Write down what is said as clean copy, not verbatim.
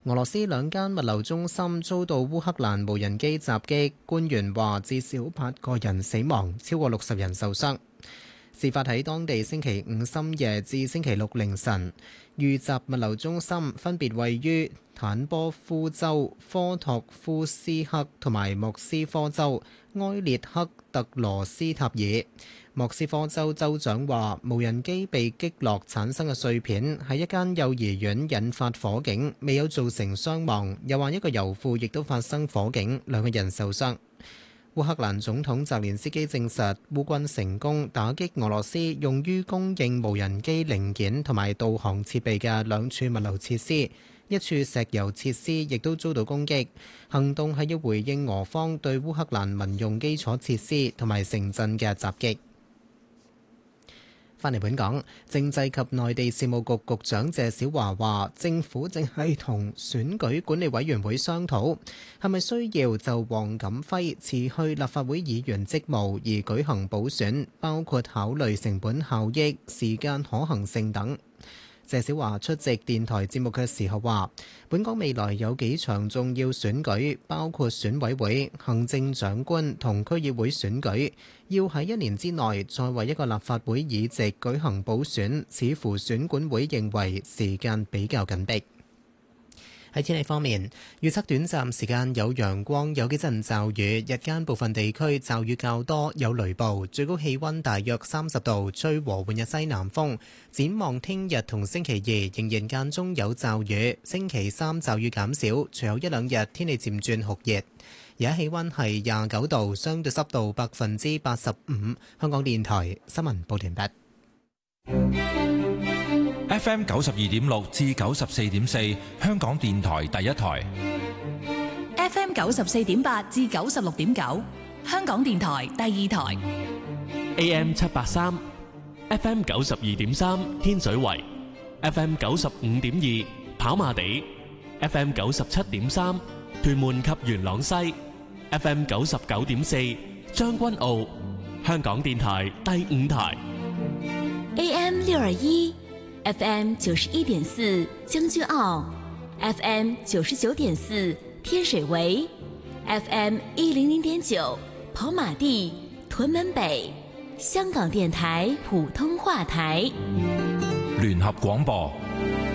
俄羅斯兩間物流中心遭到烏克蘭無人機襲擊，官員話至少8個人死亡，超過60人受傷。事發喺當地星期五深夜至星期六凌晨，遇襲物流中心分別位於坦波夫州科托夫斯克同埋莫斯科州埃列克特羅斯塔爾。莫斯科州州長話，無人機被擊落產生嘅碎片喺一間幼兒園引發火警，未有造成傷亡。又話一個油庫亦都發生火警，2個人受傷。烏克蘭總統澤連斯基證實，烏軍成功打擊俄羅斯用於供應無人機零件同埋導航設備嘅2處物流設施，一處石油設施亦都遭到攻擊。行動係要回應俄方對烏克蘭民用基礎設施同埋城鎮嘅襲擊。返嚟本港，政制及內地事務局局長謝小華話，政府正係同選舉管理委員會商討，係咪需要就黃錦輝辭去立法會議員職務而舉行補選，包括考慮成本效益、時間可行性等。謝小華出席電台節目嘅時候話，本港未來有幾場重要選舉，包括選委會、行政長官同區議會選舉，要喺1年之內再為一個立法會議席舉行補選，似乎選管會認為時間比較緊迫。喺天氣方面，預測短暫時間有陽光，有幾陣驟雨，日間部分地區驟雨較多，有雷暴，最高氣溫大約30度，吹和緩嘅西南風。展望聽日同星期2仍然間中有驟雨，星期3驟雨減少，隨後1、2日天氣漸轉酷熱。而家氣溫係29度，相對濕度85%。香港電台新聞報完畢。 FM 92.6至94.4，香港電台第一台。 FM 94.8至96.9，香港電台第二台。 AM 783 FM 92.3，天水圍。FM 95.2，跑馬地。FM 97.3，屯門及元朗西。FM 99.4，將軍澳。香港電台第五台。 AM 621，FM 91.4，將軍澳。FM 99.4，天水圍。FM 100.9，跑馬地、屯門北。香港電台普通話台。 聯合廣播。